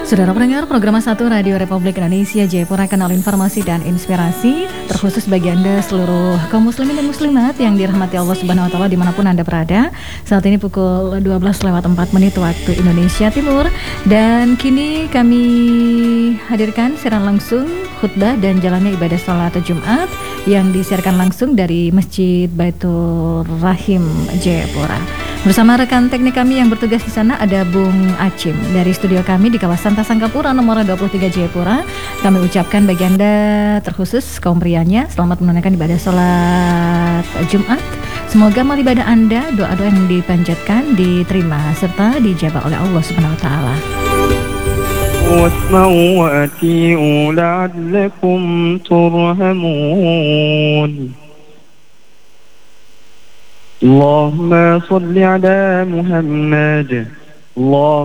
Saudara pendengar program 1 Radio Republik Indonesia Jayapura, Kanal Informasi dan Inspirasi, terkhusus bagi Anda seluruh kaum muslimin dan muslimat yang dirahmati Allah Subhanahu wa taala dimanapun Anda berada. Saat ini pukul 12:04 waktu Indonesia Timur, dan kini kami hadirkan siaran langsung khutbah dan jalannya ibadah salat Jumat yang disiarkan langsung dari Masjid Baitur Rahim Jayapura. Bersama rekan teknik kami yang bertugas di sana ada Bung Acim dari studio kami di kawasan Tasangkapura nomor 23 Jayapura. Kami ucapkan bagi Anda terkhusus kaum prianya selamat menunaikan ibadah salat Jumat. Semoga amal ibadah Anda, doa-doa yang dipanjatkan diterima serta dijabah oleh Allah Subhanahu wa taala. واسمعوا وأطيعوا لعلكم ترحمون. اللهم صل على محمد.